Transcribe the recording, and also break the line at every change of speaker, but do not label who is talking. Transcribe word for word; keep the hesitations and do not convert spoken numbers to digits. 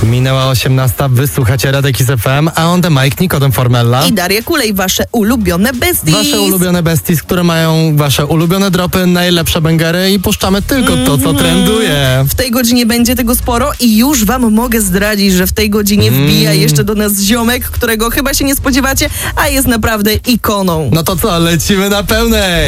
Minęła osiemnasta, wysłuchacie Radek z F M, a on the mic, Nikodem Formella.
I Daria Kulej, wasze ulubione besties.
Wasze ulubione besties, które mają wasze ulubione dropy, najlepsze bęgery i puszczamy tylko mm-hmm. to, co trenduje.
W tej godzinie będzie tego sporo i już wam mogę zdradzić, że w tej godzinie mm. wbija jeszcze do nas ziomek, którego chyba się nie spodziewacie, a jest naprawdę ikoną.
No to co, lecimy na pełnej.